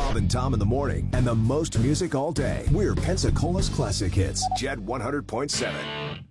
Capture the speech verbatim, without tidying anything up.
Bob and Tom in the morning and the most music all day. We're Pensacola's Classic Hits, Jet one hundred point seven.